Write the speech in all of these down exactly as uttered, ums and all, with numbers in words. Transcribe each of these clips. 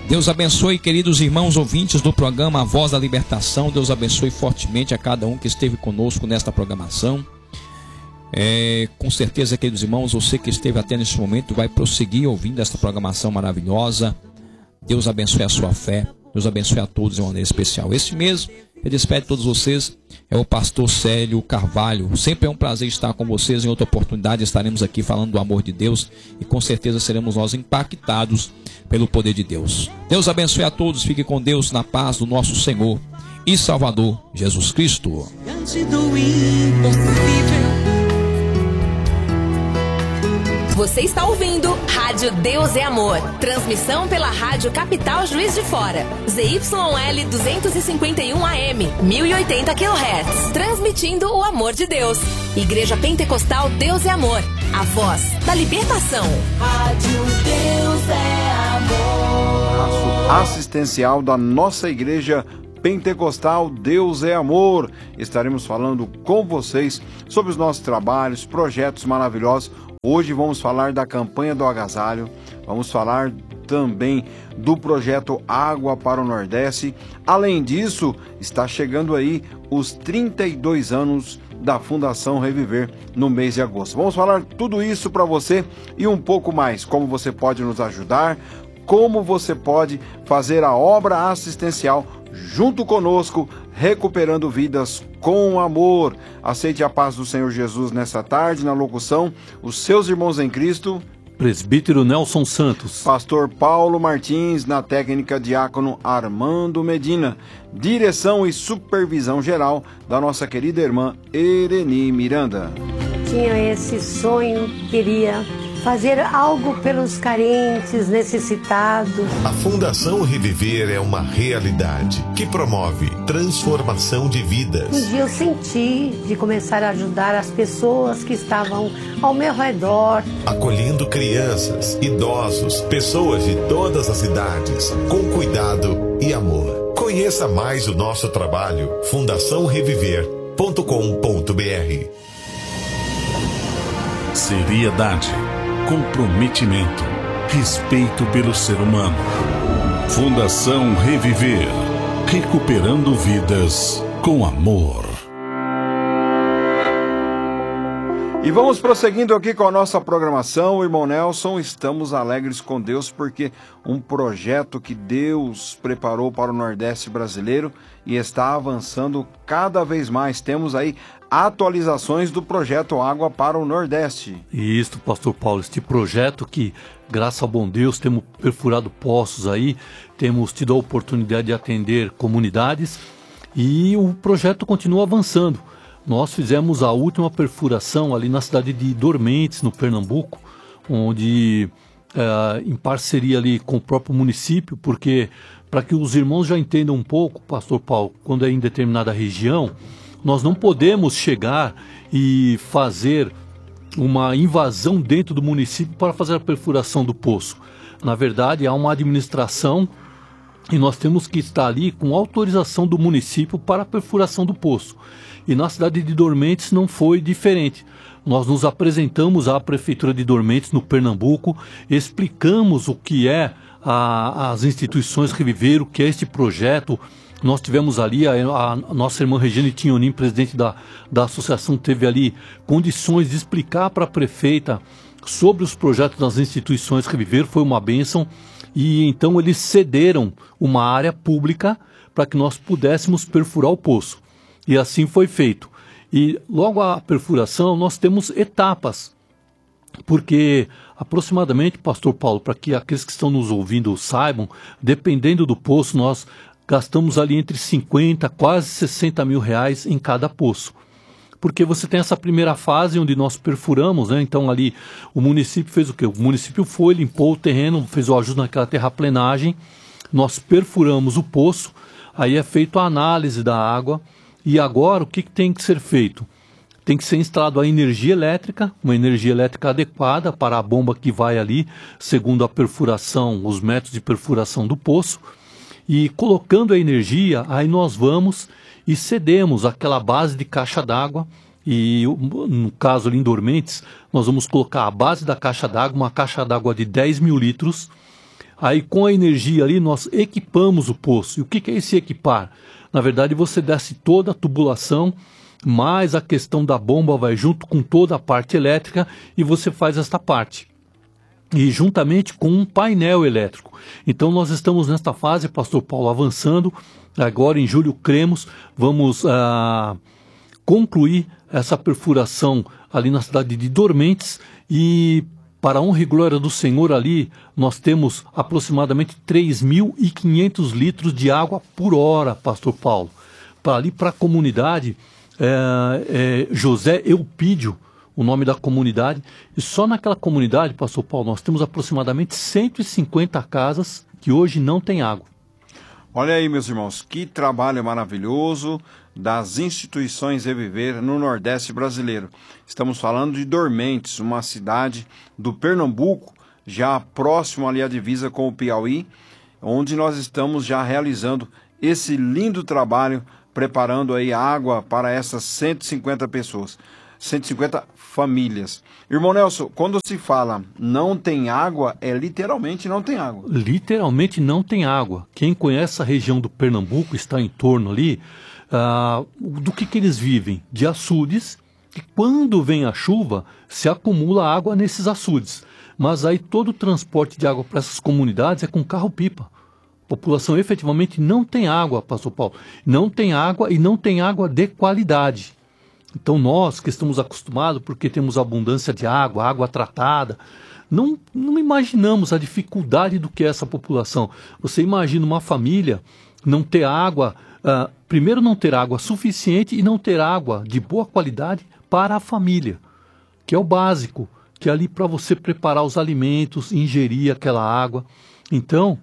Deus abençoe, queridos irmãos ouvintes do programa A Voz da Libertação. Deus abençoe fortemente a cada um que esteve conosco nesta programação. É, com certeza, queridos irmãos, você que esteve até neste momento vai prosseguir ouvindo esta programação maravilhosa. Deus abençoe a sua fé. Deus abençoe a todos de uma maneira especial. Este mês, eu despedo todos vocês. É o pastor Célio Carvalho. Sempre é um prazer estar com vocês. Em outra oportunidade estaremos aqui falando do amor de Deus e com certeza seremos nós impactados pelo poder de Deus. Deus abençoe a todos. Fique com Deus na paz do nosso Senhor e Salvador Jesus Cristo. Diante do impossível. Você está ouvindo Rádio Deus é Amor. Transmissão pela Rádio Capital Juiz de Fora. Z Y L duzentos e cinquenta e um A M, mil e oitenta quilohertz. Transmitindo o amor de Deus. Igreja Pentecostal Deus é Amor. A voz da libertação. Rádio Deus é Amor. Assistencial da nossa igreja Pentecostal Deus é Amor. Estaremos falando com vocês sobre os nossos trabalhos, projetos maravilhosos. Hoje vamos falar da campanha do agasalho, vamos falar também do projeto Água para o Nordeste. Além disso, está chegando aí os trinta e dois anos da Fundação Reviver no mês de agosto. Vamos falar tudo isso para você e um pouco mais, como você pode nos ajudar, como você pode fazer a obra assistencial junto conosco, recuperando vidas com amor. Aceite a paz do Senhor Jesus nessa tarde. Na locução, os seus irmãos em Cristo, presbítero Nelson Santos, pastor Paulo Martins, na técnica diácono Armando Medina, direção e supervisão geral da nossa querida irmã Ereni Miranda. Tinha esse sonho, queria fazer algo pelos carentes, necessitados. A Fundação Reviver é uma realidade que promove transformação de vidas. Um dia eu senti de começar a ajudar as pessoas que estavam ao meu redor. Acolhendo crianças, idosos, pessoas de todas as idades, com cuidado e amor. Conheça mais o nosso trabalho, fundação reviver ponto com ponto b r. Seriedade, comprometimento, respeito pelo ser humano. Fundação Reviver, recuperando vidas com amor. E vamos prosseguindo aqui com a nossa programação, irmão Nelson. Estamos alegres com Deus porque um projeto que Deus preparou para o Nordeste brasileiro e está avançando cada vez mais. Temos aí atualizações do projeto Água para o Nordeste. Isso, pastor Paulo, este projeto que, graças ao bom Deus, temos perfurado poços aí, temos tido a oportunidade de atender comunidades e o projeto continua avançando. Nós fizemos a última perfuração ali na cidade de Dormentes, no Pernambuco, onde, é, em parceria ali com o próprio município, porque, para que os irmãos já entendam um pouco, pastor Paulo, quando é em determinada região, nós não podemos chegar e fazer uma invasão dentro do município para fazer a perfuração do poço. Na verdade, há uma administração e nós temos que estar ali com autorização do município para a perfuração do poço. E na cidade de Dormentes não foi diferente. Nós nos apresentamos à Prefeitura de Dormentes, no Pernambuco, explicamos o que é a, as instituições Reviver, o que é este projeto. Nós tivemos ali, a, a nossa irmã Regiane Tinhonim, presidente da, da associação, teve ali condições de explicar para a prefeita sobre os projetos das instituições Reviver, foi uma bênção. E então eles cederam uma área pública para que nós pudéssemos perfurar o poço. E assim foi feito. E logo a perfuração nós temos etapas, porque aproximadamente, pastor Paulo, para que aqueles que estão nos ouvindo saibam, dependendo do poço, nós gastamos ali entre cinquenta, quase sessenta mil reais em cada poço. Porque você tem essa primeira fase onde nós perfuramos, né? Então ali o município fez o quê? O município foi, limpou o terreno, fez o ajuste naquela terraplenagem, nós perfuramos o poço, aí é feita a análise da água. E agora, o que, que tem que ser feito? Tem que ser instalado a energia elétrica, uma energia elétrica adequada para a bomba que vai ali, segundo a perfuração, os métodos de perfuração do poço. E colocando a energia, aí nós vamos e cedemos aquela base de caixa d'água. E no caso ali em Dormentes, nós vamos colocar a base da caixa d'água, uma caixa d'água de dez mil litros. Aí com a energia ali nós equipamos o poço. E o que, que é esse equipar? Na verdade você desce toda a tubulação, mais a questão da bomba vai junto com toda a parte elétrica e você faz esta parte. E juntamente com um painel elétrico. Então nós estamos nesta fase, Pastor Paulo, avançando. Agora em julho cremos, vamos ah, concluir essa perfuração ali na cidade de Dormentes e para a honra e glória do Senhor ali, nós temos aproximadamente três mil e quinhentos litros de água por hora, Pastor Paulo. Para ali para a comunidade, é, é, José Eupídio, o nome da comunidade, e só naquela comunidade, Pastor Paulo, nós temos aproximadamente cento e cinquenta casas que hoje não têm água. Olha aí, meus irmãos, que trabalho maravilhoso das instituições Reviver no Nordeste brasileiro. Estamos falando de Dormentes, uma cidade do Pernambuco, já próximo ali à divisa com o Piauí, onde nós estamos já realizando esse lindo trabalho, preparando aí água para essas cento e cinquenta pessoas. cento e cinquenta famílias. Irmão Nelson, quando se fala não tem água, é literalmente não tem água. Literalmente não tem água. Quem conhece a região do Pernambuco, está em torno ali, ah, do que, que eles vivem? De açudes, e quando vem a chuva, se acumula água nesses açudes. Mas aí todo o transporte de água para essas comunidades é com carro-pipa. A população efetivamente não tem água, Pastor Paulo. Não tem água e não tem água de qualidade. Então nós que estamos acostumados, porque temos abundância de água, água tratada, não, não imaginamos a dificuldade do que é essa população. Você imagina uma família não ter água, uh, primeiro não ter água suficiente e não ter água de boa qualidade para a família, que é o básico, que é ali para você preparar os alimentos, ingerir aquela água. Então,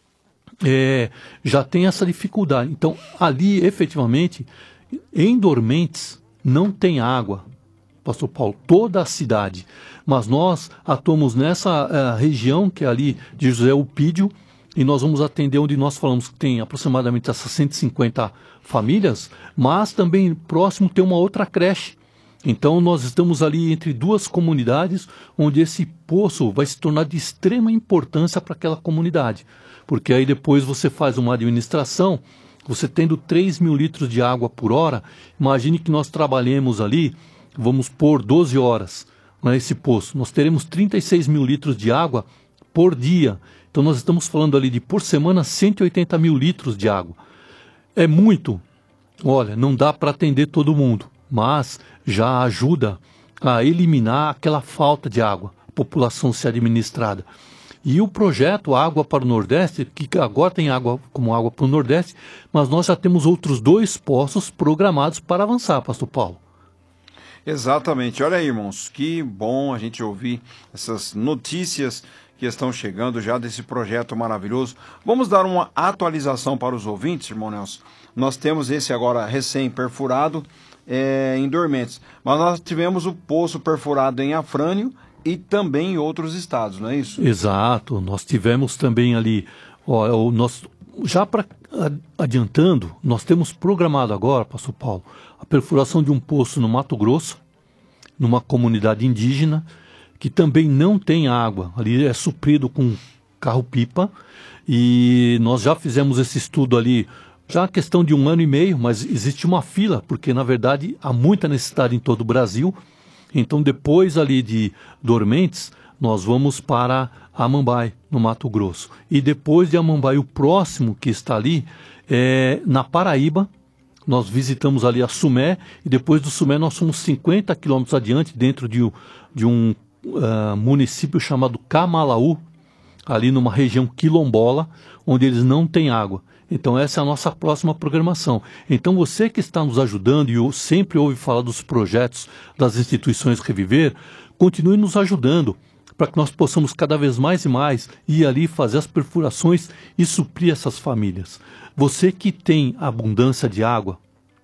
é, já tem essa dificuldade. Então, ali, efetivamente, em Dormentes, não tem água, Pastor Paulo, toda a cidade. Mas nós atuamos nessa uh, região, que é ali de José Eupídio, e nós vamos atender onde nós falamos que tem aproximadamente essas cento e cinquenta famílias, mas também próximo tem uma outra creche. Então nós estamos ali entre duas comunidades, onde esse poço vai se tornar de extrema importância para aquela comunidade. Porque aí depois você faz uma administração, você tendo três mil litros de água por hora, imagine que nós trabalhemos ali, vamos pôr doze horas nesse poço. Nós teremos trinta e seis mil litros de água por dia. Então nós estamos falando ali de, por semana, cento e oitenta mil litros de água. É muito. Olha, não dá para atender todo mundo, mas já ajuda a eliminar aquela falta de água, a população ser administrada. E o projeto Água para o Nordeste, que agora tem água como água para o Nordeste, mas nós já temos outros dois poços programados para avançar, Pastor Paulo. Exatamente. Olha aí, irmãos, que bom a gente ouvir essas notícias que estão chegando já desse projeto maravilhoso. Vamos dar uma atualização para os ouvintes, irmão Nelson. Nós temos esse agora recém-perfurado é, em Dormentes, mas nós tivemos o poço perfurado em Afrânio e também em outros estados, não é isso? Exato. Nós tivemos também ali, ó, o nosso, já para adiantando, nós temos programado agora, Pastor Paulo, a perfuração de um poço no Mato Grosso, numa comunidade indígena, que também não tem água. Ali é suprido com carro-pipa, e nós já fizemos esse estudo ali, já a questão de um ano e meio, mas existe uma fila, porque na verdade há muita necessidade em todo o Brasil. Então depois ali de Dormentes, nós vamos para Amambai, no Mato Grosso. E depois de Amambai, o próximo que está ali, é na Paraíba. Nós visitamos ali a Sumé, e depois do Sumé nós somos cinquenta quilômetros adiante, dentro de, de um uh, município chamado Camalaú, ali numa região quilombola, onde eles não têm água. Então essa é a nossa próxima programação. Então você que está nos ajudando e sempre ouve falar dos projetos das instituições Reviver, continue nos ajudando para que nós possamos cada vez mais e mais ir ali fazer as perfurações e suprir essas famílias. Você que tem abundância de água,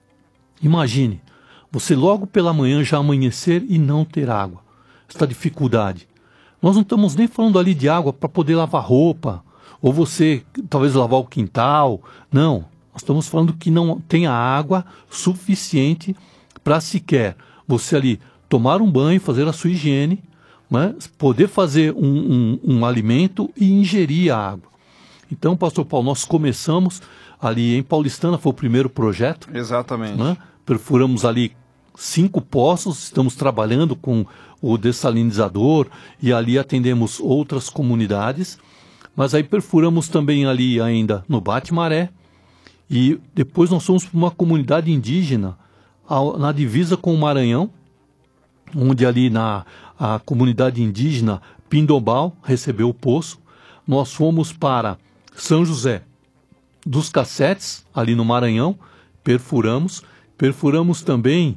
imagine, você logo pela manhã já amanhecer e não ter água. Esta dificuldade. Nós não estamos nem falando ali de água para poder lavar roupa, ou você talvez lavar o quintal. Não, nós estamos falando que não tem água suficiente para sequer você ali tomar um banho, fazer a sua higiene, né, poder fazer um, um, um alimento e ingerir a água. Então, pastor Paulo, nós começamos ali em Paulistana, foi o primeiro projeto. Exatamente. Né? Perfuramos ali cinco poços, estamos trabalhando com o dessalinizador e ali atendemos outras comunidades. Mas aí perfuramos também ali ainda no Bate-Maré e depois nós fomos para uma comunidade indígena ao, na divisa com o Maranhão, onde ali na a comunidade indígena Pindobal recebeu o poço. Nós fomos para São José dos Cassetes, ali no Maranhão, perfuramos. Perfuramos também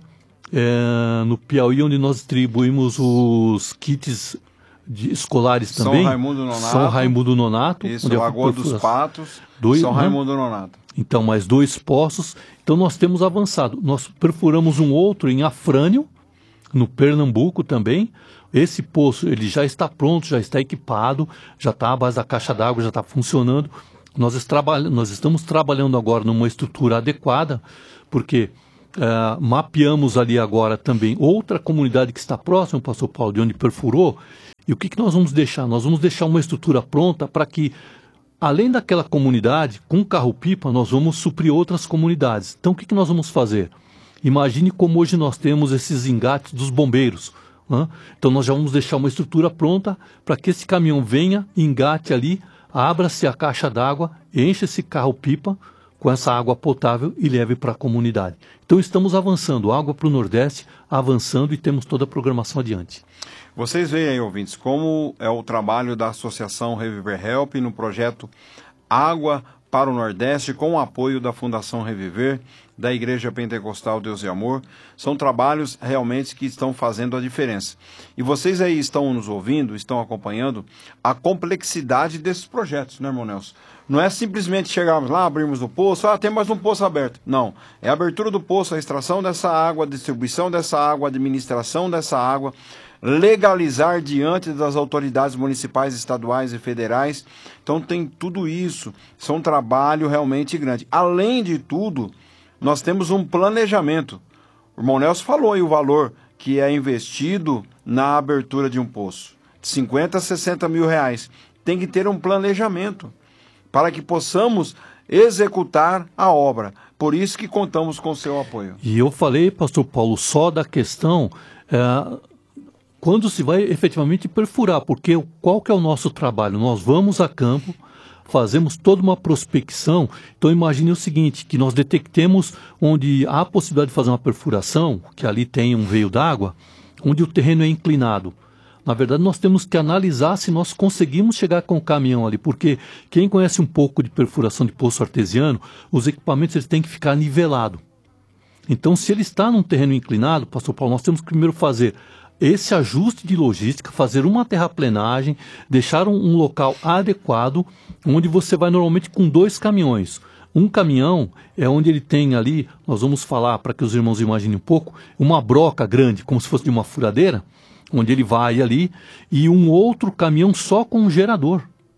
é, no Piauí, onde nós distribuímos os kits de escolares também. São Raimundo Nonato. São Raimundo Nonato. Isso, onde Lagoa dos Patos, dois, São né? Raimundo Nonato. Então, mais dois poços. Então, nós temos avançado. Nós perfuramos um outro em Afrânio, no Pernambuco também. Esse poço ele já está pronto, já está equipado, já está à base da caixa d'água, já está funcionando. Nós, nós estamos trabalhando agora numa estrutura adequada, porque uh, mapeamos ali agora também outra comunidade que está próxima, pastor Paulo, de onde perfurou. E o que, que nós vamos deixar? Nós vamos deixar uma estrutura pronta para que, além daquela comunidade, com carro-pipa, nós vamos suprir outras comunidades. Então, o que, que nós vamos fazer? Imagine como hoje nós temos esses engates dos bombeiros. Né? Então, nós já vamos deixar uma estrutura pronta para que esse caminhão venha, engate ali, abra-se a caixa d'água, enche esse carro-pipa com essa água potável e leve para a comunidade. Então, estamos avançando, água para o Nordeste, avançando e temos toda a programação adiante. Vocês veem aí, ouvintes, como é o trabalho da Associação Reviver Help no projeto Água para o Nordeste, com o apoio da Fundação Reviver, da Igreja Pentecostal Deus e Amor. São trabalhos realmente que estão fazendo a diferença. E vocês aí estão nos ouvindo, estão acompanhando a complexidade desses projetos, né, irmão Nelson? Não é simplesmente chegarmos lá, abrirmos o poço, ah, tem mais um poço aberto. Não, é a abertura do poço, a extração dessa água, a distribuição dessa água, a administração dessa água, legalizar diante das autoridades municipais, estaduais e federais. Então tem tudo isso, isso é um trabalho realmente grande. Além de tudo, nós temos um planejamento. O irmão Nelson falou aí o valor que é investido na abertura de um poço, de cinquenta a sessenta mil reais. Tem que ter um planejamento para que possamos executar a obra. Por isso que contamos com o seu apoio. E eu falei, pastor Paulo, só da questão... É... quando se vai efetivamente perfurar, porque qual que é o nosso trabalho? Nós vamos a campo, fazemos toda uma prospecção. Então imagine o seguinte, que nós detectemos onde há a possibilidade de fazer uma perfuração, que ali tem um veio d'água, onde o terreno é inclinado. Na verdade, nós temos que analisar se nós conseguimos chegar com o caminhão ali, porque quem conhece um pouco de perfuração de poço artesiano, os equipamentos eles têm que ficar nivelados. Então, se ele está num terreno inclinado, pastor Paulo, nós temos que primeiro fazer esse ajuste de logística, fazer uma terraplenagem, deixar um, um local adequado, onde você vai normalmente com dois caminhões. Um caminhão é onde ele tem ali, nós vamos falar para que os irmãos imaginem um pouco, uma broca grande, como se fosse de uma furadeira, onde ele vai ali, e um outro caminhão só com um gerador.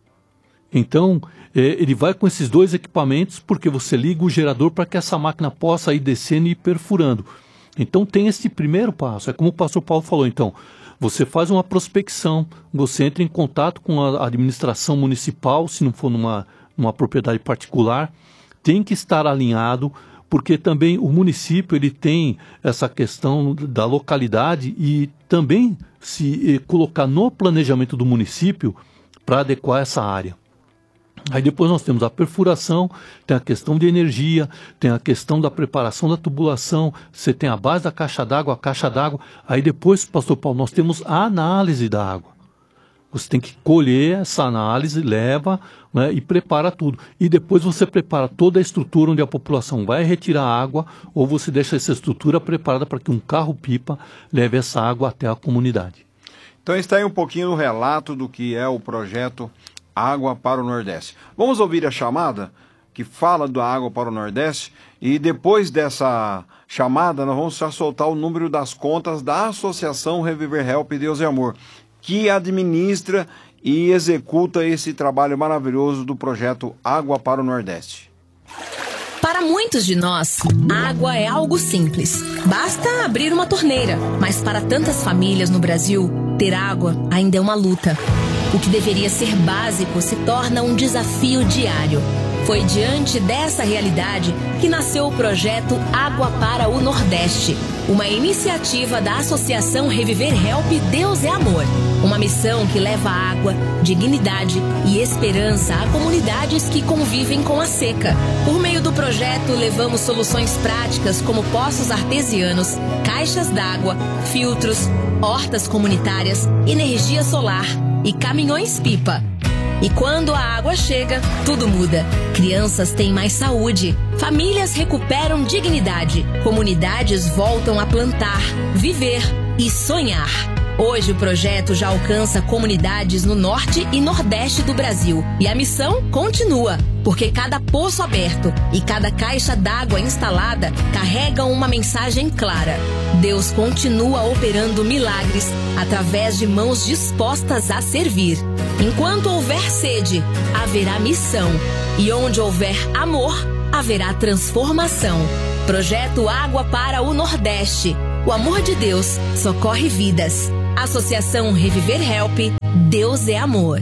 Então, é, ele vai com esses dois equipamentos, porque você liga o gerador para que essa máquina possa ir descendo e perfurando. Então tem esse primeiro passo, é como o pastor Paulo falou, então, você faz uma prospecção, você entra em contato com a administração municipal, se não for numa, numa propriedade particular, tem que estar alinhado, porque também o município ele tem essa questão da localidade e também se eh, colocar no planejamento do município para adequar essa área. Aí depois nós temos a perfuração, tem a questão de energia, tem a questão da preparação da tubulação, você tem a base da caixa d'água, a caixa d'água. Aí depois, pastor Paulo, nós temos a análise da água. Você tem que colher essa análise, leva, né, e prepara tudo. E depois você prepara toda a estrutura onde a população vai retirar a água, ou você deixa essa estrutura preparada para que um carro-pipa leve essa água até a comunidade. Então está aí um pouquinho do relato do que é o projeto Água para o Nordeste. Vamos ouvir a chamada que fala da Água para o Nordeste e depois dessa chamada nós vamos já soltar o número das contas da Associação Reviver Help Deus e Amor, que administra e executa esse trabalho maravilhoso do projeto Água para o Nordeste. Para muitos de nós, água é algo simples. Basta abrir uma torneira. Mas para tantas famílias no Brasil, ter água ainda é uma luta. O que deveria ser básico se torna um desafio diário. Foi diante dessa realidade que nasceu o projeto Água para o Nordeste, uma iniciativa da Associação Reviver Help Deus é Amor. Uma missão que leva água, dignidade e esperança a comunidades que convivem com a seca. Por meio do projeto, levamos soluções práticas como poços artesianos, caixas d'água, filtros, hortas comunitárias, energia solar e caminhões-pipa. E quando a água chega, tudo muda. Crianças têm mais saúde, famílias recuperam dignidade, comunidades voltam a plantar, viver e sonhar. Hoje o projeto já alcança comunidades no norte e nordeste do Brasil. E a missão continua, porque cada poço aberto e cada caixa d'água instalada carregam uma mensagem clara. Deus continua operando milagres através de mãos dispostas a servir. Enquanto houver sede, haverá missão. E onde houver amor, haverá transformação. Projeto Água para o Nordeste. O amor de Deus socorre vidas. Associação Reviver Help, Deus é Amor.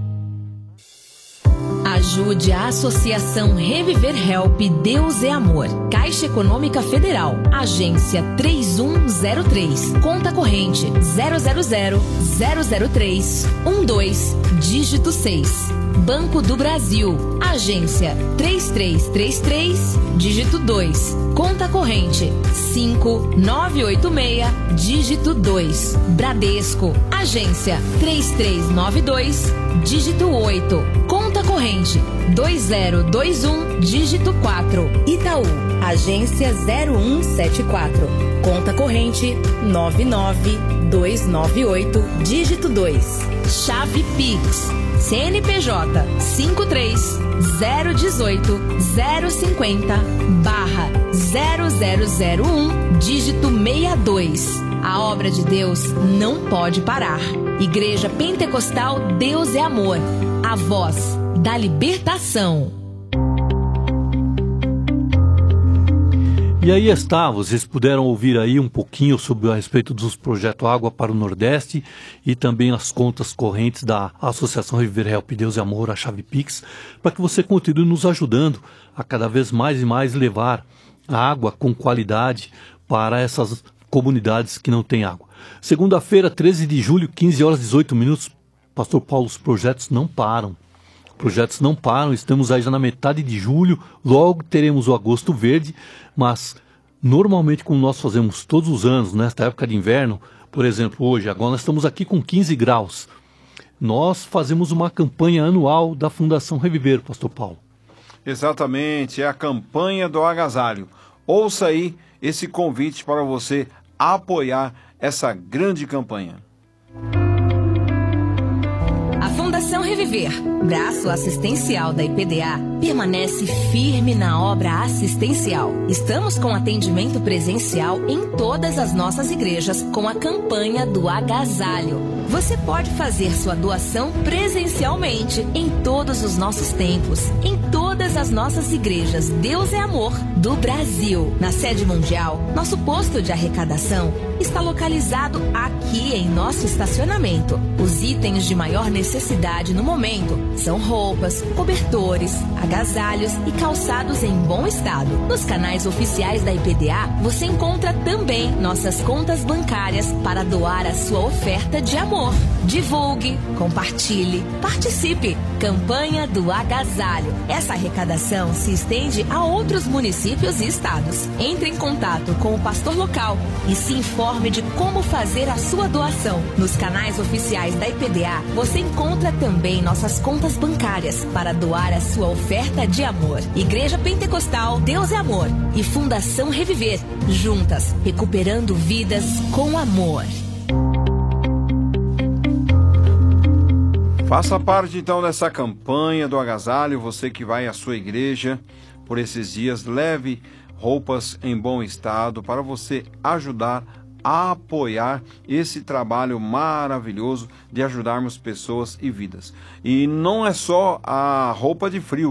Ajude a Associação Reviver Help Deus é Amor. Caixa Econômica Federal. Agência três um zero três. Conta corrente zero zero zero zero zero três um dois, dígito seis. Banco do Brasil. Agência três três três três, dígito dois. Conta corrente cinco nove oito seis, dígito dois. Bradesco. Agência três três nove dois, dígito oito. Conta corrente dois zero dois um, dígito quatro. Itaú. Agência zero um sete quatro. Conta corrente nove nove dois nove oito, dígito dois. Chave Pix. C N P J cinco três zero um oito zero cinco zero barra zero zero zero um, dígito sessenta e dois. A obra de Deus não pode parar. Igreja Pentecostal Deus é Amor. A voz da libertação. E aí está, vocês puderam ouvir aí um pouquinho sobre a respeito dos projetos Água para o Nordeste e também as contas correntes da Associação Reviver Help Deus e Amor, a chave Pix, para que você continue nos ajudando a cada vez mais e mais levar água com qualidade para essas comunidades que não têm água. Segunda-feira, treze de julho, quinze horas e dezoito minutos, Pastor Paulo, os projetos não param. Projetos não param, estamos aí já na metade de julho, logo teremos o agosto verde, mas normalmente como nós fazemos todos os anos, nesta época de inverno, por exemplo, hoje, agora nós estamos aqui com quinze graus, nós fazemos uma campanha anual da Fundação Reviver, Pastor Paulo. Exatamente, é a campanha do agasalho. Ouça aí esse convite para você apoiar essa grande campanha. A Fundação Reviver, braço assistencial da I P D A, permanece firme na obra assistencial. Estamos com atendimento presencial em todas as nossas igrejas com a campanha do agasalho. Você pode fazer sua doação presencialmente em todos os nossos templos, em todas as nossas igrejas Deus é Amor do Brasil. Na sede mundial, nosso posto de arrecadação está localizado aqui em nosso estacionamento. Os itens de maior necessidade no momento são roupas, cobertores, agasalhos e calçados em bom estado. Nos canais oficiais da I P D A, você encontra também nossas contas bancárias para doar a sua oferta de amor. Divulgue, compartilhe, participe. Campanha do agasalho. Essa arrecadação se estende a outros municípios e estados. Entre em contato com o pastor local e se informe de como fazer a sua doação. Nos canais oficiais da I P D A, você encontra também nossas contas bancárias para doar a sua oferta de amor. Igreja Pentecostal Deus é Amor e Fundação Reviver, juntas, recuperando vidas com amor. Faça parte então dessa campanha do agasalho, você que vai à sua igreja por esses dias, leve roupas em bom estado para você ajudar a apoiar esse trabalho maravilhoso de ajudarmos pessoas e vidas. E não é só a roupa de frio,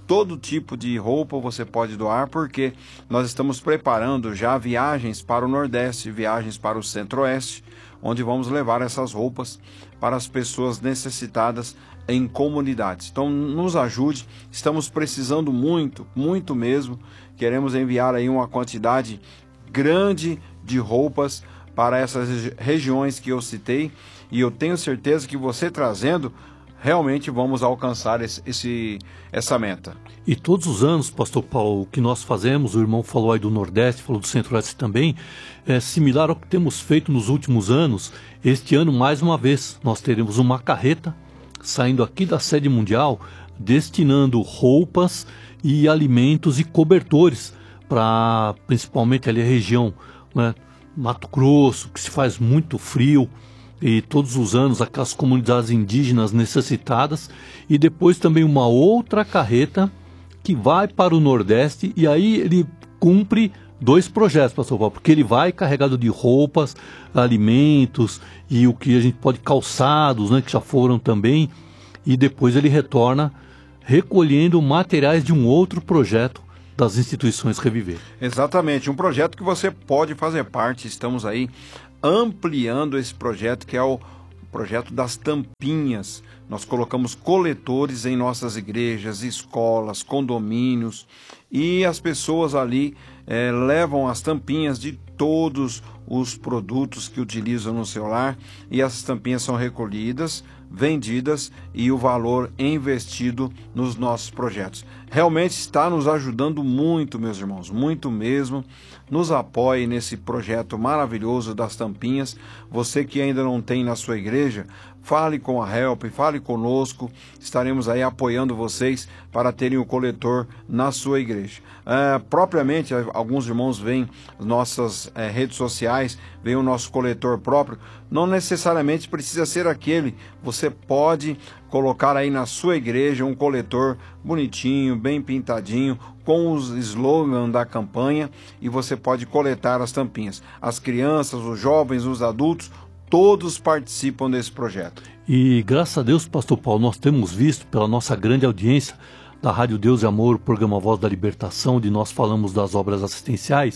todo tipo de roupa você pode doar, porque nós estamos preparando já viagens para o Nordeste, viagens para o Centro-Oeste, onde vamos levar essas roupas para as pessoas necessitadas em comunidades. Então nos ajude, estamos precisando muito, muito mesmo. Queremos enviar aí uma quantidade grande de roupas para essas regi- regiões que eu citei, e eu tenho certeza que você trazendo, realmente vamos alcançar esse, esse, essa meta. E todos os anos, pastor Paulo, o que nós fazemos, o irmão falou aí do Nordeste, falou do Centro-Oeste também, é similar ao que temos feito nos últimos anos. Este ano, mais uma vez, nós teremos uma carreta saindo aqui da sede mundial, destinando roupas e alimentos e cobertores para principalmente ali a região, né, Mato Grosso, que se faz muito frio, e todos os anos aquelas comunidades indígenas necessitadas, e depois também uma outra carreta que vai para o Nordeste, e aí ele cumpre dois projetos, pastor Paulo, porque ele vai carregado de roupas, alimentos e o que a gente pode, calçados, né, que já foram também, e depois ele retorna recolhendo materiais de um outro projeto das instituições Reviver. Exatamente, um projeto que você pode fazer parte. Estamos aí ampliando esse projeto, que é o projeto das tampinhas. Nós colocamos coletores em nossas igrejas, escolas, condomínios, e as pessoas ali é, levam as tampinhas de todos os produtos que utilizam no seu lar, e essas tampinhas são recolhidas, vendidas, e o valor investido nos nossos projetos. Realmente está nos ajudando muito, meus irmãos, muito mesmo. Nos apoie nesse projeto maravilhoso das tampinhas. Você que ainda não tem na sua igreja, fale com a Help, fale conosco, estaremos aí apoiando vocês para terem o coletor na sua igreja. É, propriamente, alguns irmãos veem nossas é, redes sociais, veem o nosso coletor próprio, não necessariamente precisa ser aquele, você pode colocar aí na sua igreja um coletor bonitinho, bem pintadinho, com os slogans da campanha, e você pode coletar as tampinhas. As crianças, os jovens, os adultos, todos participam desse projeto. E graças a Deus, pastor Paulo, nós temos visto pela nossa grande audiência da Rádio Deus e Amor, o programa Voz da Libertação, onde nós falamos das obras assistenciais,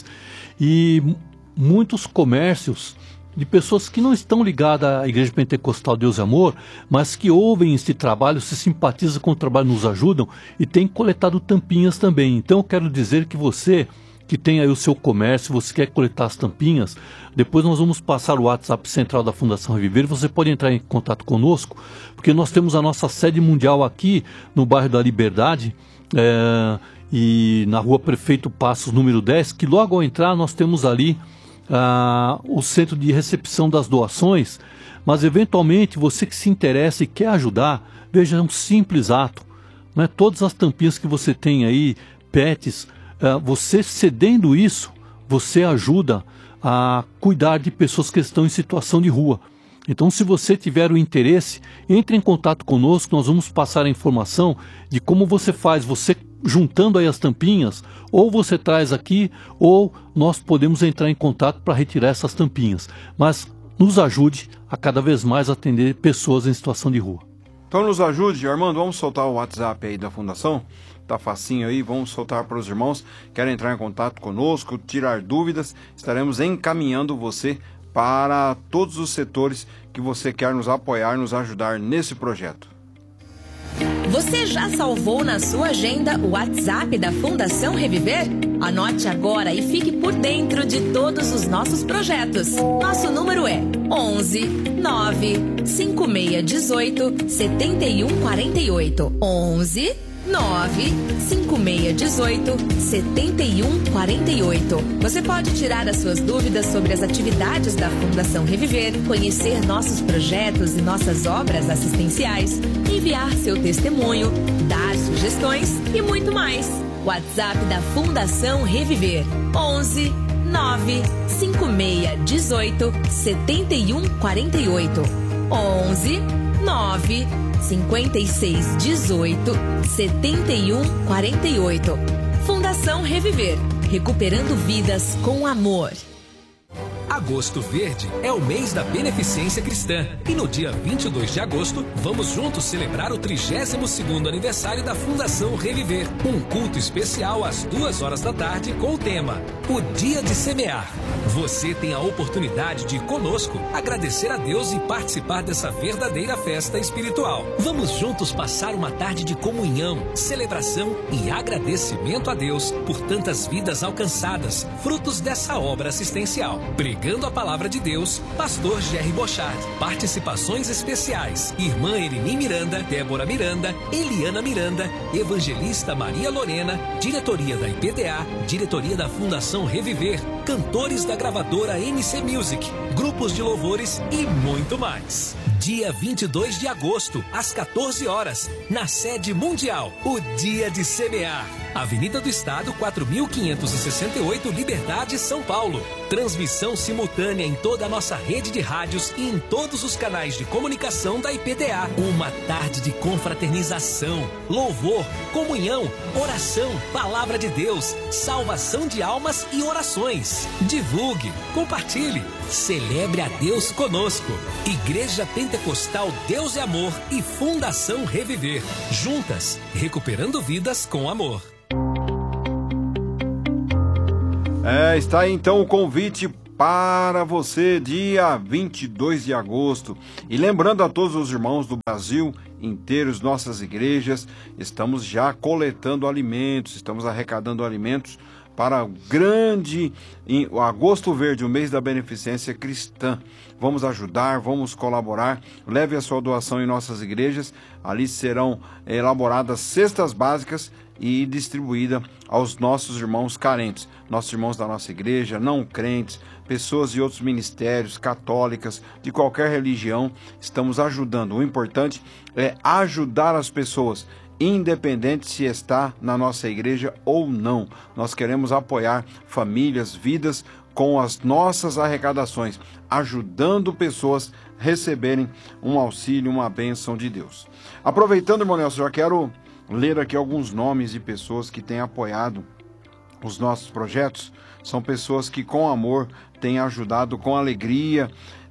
e muitos comércios de pessoas que não estão ligadas à Igreja Pentecostal Deus e Amor, mas que ouvem este trabalho, se simpatizam com o trabalho, nos ajudam e têm coletado tampinhas também. Então eu quero dizer que você que tem aí o seu comércio, você quer coletar as tampinhas, depois nós vamos passar o WhatsApp central da Fundação Reviver, você pode entrar em contato conosco, porque nós temos a nossa sede mundial aqui no bairro da Liberdade, é, e na rua Prefeito Passos, número dez, que logo ao entrar nós temos ali ah, o centro de recepção das doações, mas eventualmente você que se interessa e quer ajudar, veja, é um simples ato, não é? Todas as tampinhas que você tem aí, pets, Uh, você cedendo isso, você ajuda a cuidar de pessoas que estão em situação de rua. Então, se você tiver o interesse, entre em contato conosco, nós vamos passar a informação de como você faz, você juntando aí as tampinhas, ou você traz aqui, ou nós podemos entrar em contato para retirar essas tampinhas. Mas nos ajude a cada vez mais atender pessoas em situação de rua. Então nos ajude, Armando, vamos soltar o WhatsApp aí da Fundação? Tá facinho aí, vamos soltar para os irmãos que querem entrar em contato conosco, tirar dúvidas, estaremos encaminhando você para todos os setores que você quer nos apoiar, nos ajudar nesse projeto. Você já salvou na sua agenda o WhatsApp da Fundação Reviver? Anote agora e fique por dentro de todos os nossos projetos. Nosso número é onze nove cinco seis um oito sete um quatro oito. onze nove cinco seis um oito sete um quatro oito. Você pode tirar as suas dúvidas sobre as atividades da Fundação Reviver, conhecer nossos projetos e nossas obras assistenciais, enviar seu testemunho, dar sugestões e muito mais. WhatsApp da Fundação Reviver: onze nove cinco seis um oito sete um quatro oito. onze nove cinco seis um oito sete um quatro oito. Fundação Reviver, recuperando vidas com amor. Agosto Verde é o mês da beneficência cristã e no dia vinte e dois de agosto vamos juntos celebrar o trigésimo segundo aniversário da Fundação Reviver. Um culto especial às duas horas da tarde com o tema O Dia de Semear. Você tem a oportunidade de ir conosco, agradecer a Deus e participar dessa verdadeira festa espiritual. Vamos juntos passar uma tarde de comunhão, celebração e agradecimento a Deus por tantas vidas alcançadas, frutos dessa obra assistencial. Pregando a palavra de Deus, Pastor Jerry Bochard. Participações especiais: Irmã Erini Miranda, Débora Miranda, Eliana Miranda, Evangelista Maria Lorena, Diretoria da I P D A, Diretoria da Fundação Reviver, cantores da gravadora M C Music, grupos de louvores e muito mais. Dia vinte e dois de agosto, às quatorze horas, na sede mundial, o Dia de Semear. Avenida do Estado, quatro mil quinhentos e sessenta e oito, Liberdade, São Paulo. Transmissão simultânea em toda a nossa rede de rádios e em todos os canais de comunicação da I P D A. Uma tarde de confraternização, louvor, comunhão, oração, palavra de Deus, salvação de almas e orações. Divulgue, compartilhe, celebre a Deus conosco. Igreja Pentecostal Deus é Amor e Fundação Reviver. Juntas, recuperando vidas com amor. É, está aí então o convite para você, dia vinte e dois de agosto. E lembrando a todos os irmãos do Brasil inteiro, nossas igrejas, estamos já coletando alimentos, estamos arrecadando alimentos para o grande o Agosto Verde, o mês da beneficência cristã. Vamos ajudar, vamos colaborar. Leve a sua doação em nossas igrejas. Ali serão elaboradas cestas básicas e distribuída aos nossos irmãos carentes, nossos irmãos da nossa igreja, não crentes, pessoas de outros ministérios, católicas, de qualquer religião. Estamos ajudando. O importante é ajudar as pessoas, independente se está na nossa igreja ou não. Nós queremos apoiar famílias, vidas, com as nossas arrecadações, ajudando pessoas a receberem um auxílio, uma bênção de Deus. Aproveitando, irmão Nelson, já quero ler aqui alguns nomes de pessoas que têm apoiado os nossos projetos. São pessoas que com amor têm ajudado, com alegria,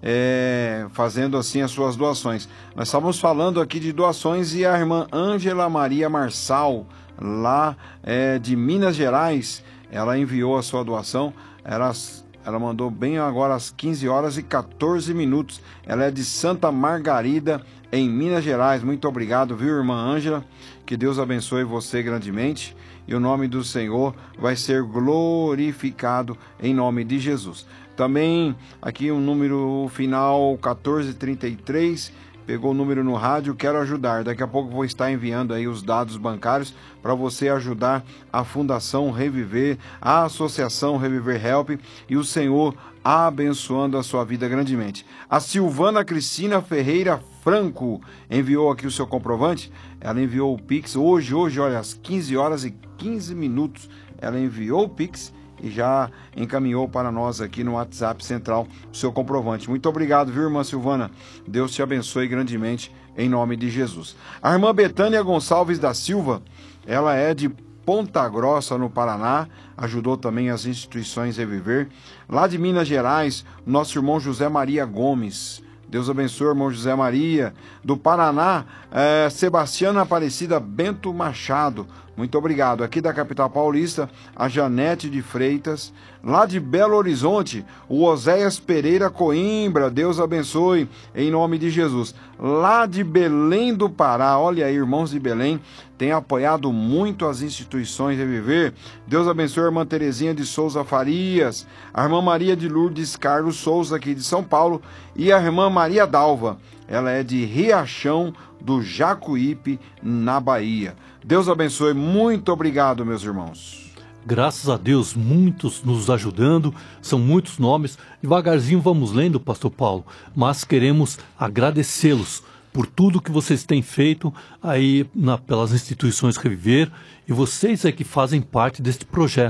é, fazendo assim as suas doações. Nós estávamos falando aqui de doações e a irmã Ângela Maria Marçal, lá é, de Minas Gerais, ela enviou a sua doação. Ela, ela mandou bem agora às quinze horas e quatorze minutos. Ela é de Santa Margarida, em Minas Gerais. Muito obrigado, viu, irmã Ângela? Que Deus abençoe você grandemente e o nome do Senhor vai ser glorificado em nome de Jesus. Também aqui um número final quatorze trinta e três, pegou o número no rádio, quero ajudar. Daqui a pouco vou estar enviando aí os dados bancários para você ajudar a Fundação Reviver, a Associação Reviver Help e o Senhor abençoando a sua vida grandemente. A Silvana Cristina Ferreira Franco enviou aqui o seu comprovante. Ela enviou o Pix hoje, hoje, olha, às quinze horas e quinze minutos. Ela enviou o Pix e já encaminhou para nós aqui no WhatsApp Central o seu comprovante. Muito obrigado, viu, irmã Silvana? Deus te abençoe grandemente em nome de Jesus. A irmã Betânia Gonçalves da Silva, ela é de Ponta Grossa, no Paraná, ajudou também as instituições Reviver. Lá de Minas Gerais, nosso irmão José Maria Gomes. Deus abençoe, irmão José Maria. Do Paraná, é, Sebastiana Aparecida Bento Machado. Muito obrigado. Aqui da capital paulista, a Janete de Freitas. Lá de Belo Horizonte, o Oséias Pereira Coimbra. Deus abençoe, em nome de Jesus. Lá de Belém do Pará, olha aí, irmãos de Belém, tem apoiado muito as instituições Reviver. Deus abençoe a irmã Terezinha de Souza Farias, a irmã Maria de Lourdes Carlos Souza, aqui de São Paulo, e a irmã Maria Dalva. Ela é de Riachão do Jacuípe, na Bahia. Deus abençoe. Muito obrigado, meus irmãos. Graças a Deus, muitos nos ajudando, são muitos nomes. Devagarzinho vamos lendo, pastor Paulo, mas queremos agradecê-los por tudo que vocês têm feito aí na, pelas instituições Reviver, e vocês é que fazem parte deste projeto.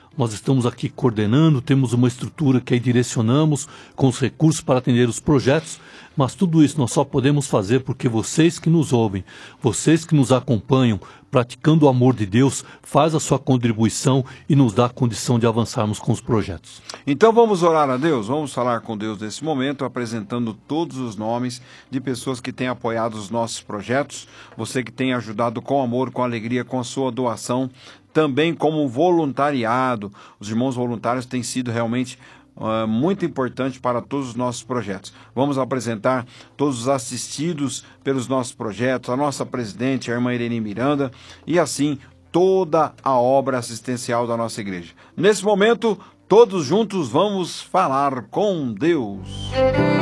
nós estamos aqui coordenando, temos uma estrutura que aí direcionamos com os recursos para atender os projetos, mas tudo isso nós só podemos fazer porque vocês que nos ouvem, vocês que nos acompanham, praticando o amor de Deus, faz a sua contribuição e nos dá a condição de avançarmos com os projetos. Então vamos orar a Deus, vamos falar com Deus nesse momento, apresentando todos os nomes de pessoas que têm apoiado os nossos projetos, você que tem ajudado com amor, com alegria, com a sua doação, também como voluntariado. Os irmãos voluntários têm sido realmente uh, muito importante para todos os nossos projetos. Vamos apresentar todos os assistidos pelos nossos projetos, a nossa presidente, a irmã Irene Miranda, e assim toda a obra assistencial da nossa igreja. Nesse momento, todos juntos vamos falar com Deus.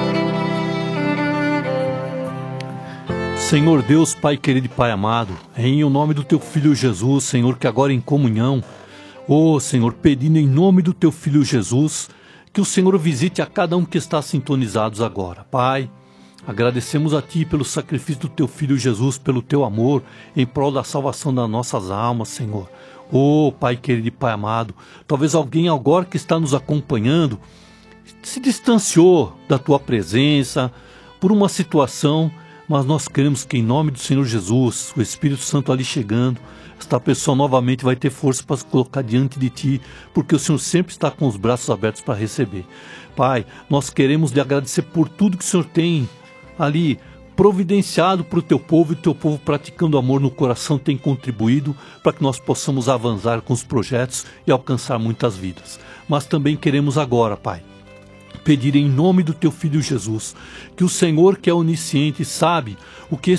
Senhor Deus, Pai querido e Pai amado, em o nome do Teu Filho Jesus, Senhor, que agora em comunhão, ó Senhor, pedindo em nome do Teu Filho Jesus, que o Senhor visite a cada um que está sintonizados agora. Pai, agradecemos a Ti pelo sacrifício do Teu Filho Jesus, pelo Teu amor, em prol da salvação das nossas almas, Senhor. Ó Pai querido e Pai amado, talvez alguém agora que está nos acompanhando se distanciou da Tua presença por uma situação, mas nós queremos que em nome do Senhor Jesus, o Espírito Santo ali chegando, esta pessoa novamente vai ter força para se colocar diante de Ti, porque o Senhor sempre está com os braços abertos para receber. Pai, nós queremos lhe agradecer por tudo que o Senhor tem ali providenciado para o Teu povo, e o Teu povo praticando amor no coração tem contribuído para que nós possamos avançar com os projetos e alcançar muitas vidas. Mas também queremos agora, Pai, pedir em nome do Teu Filho Jesus, que o Senhor, que é onisciente, sabe o que